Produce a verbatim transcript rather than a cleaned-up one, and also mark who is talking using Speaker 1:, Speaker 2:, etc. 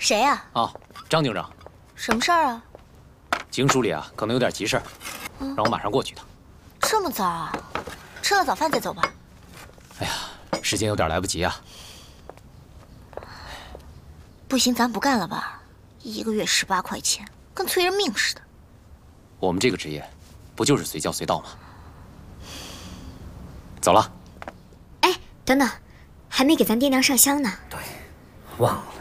Speaker 1: 谁呀？
Speaker 2: 啊，张警长。
Speaker 1: 什么事儿啊？
Speaker 2: 经署里啊，可能有点急事，让我马上过去一趟。
Speaker 1: 这么早啊？吃了早饭再走吧。
Speaker 2: 哎呀，时间有点来不及啊。
Speaker 1: 不行，咱不干了吧？一个月十八块钱，跟催人命似的。
Speaker 2: 我们这个职业，不就是随叫随到吗？走了。
Speaker 3: 哎，等等，还没给咱爹娘上香呢。
Speaker 4: 对，忘了。